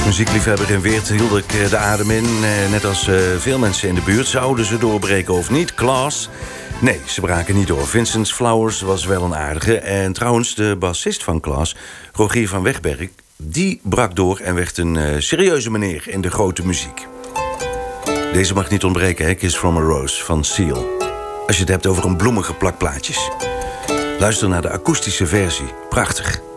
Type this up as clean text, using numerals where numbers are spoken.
muziekliefhebber in Weert hield ik de adem in. Net als veel mensen in de buurt. Zouden ze doorbreken of niet? Klaas? Nee, ze braken niet door. Vincent Flowers was wel een aardige. En trouwens, de bassist van Klaas, Rogier van Wegberg, die brak door en werd een serieuze meneer in de grote muziek. Deze mag niet ontbreken, hè? Kiss from a Rose van Seal. Als je het hebt over een bloemige plak plaatjes. Luister naar de akoestische versie. Prachtig.